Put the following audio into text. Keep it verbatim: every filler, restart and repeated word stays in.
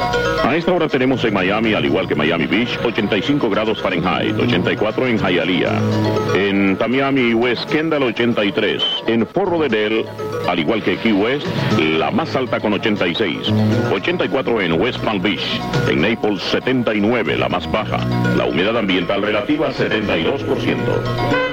A esta hora tenemos en Miami, al igual que Miami Beach, ochenta y cinco grados Fahrenheit, ochenta y cuatro en Hialeah. En Tamiami, West Kendall, ochenta y tres. En Fort Lauderdale, al igual que Key West, la más alta con ochenta y seis. ochenta y cuatro en West Palm Beach. En Naples, setenta y nueve, la más baja. La humedad ambiental relativa, setenta y dos por ciento.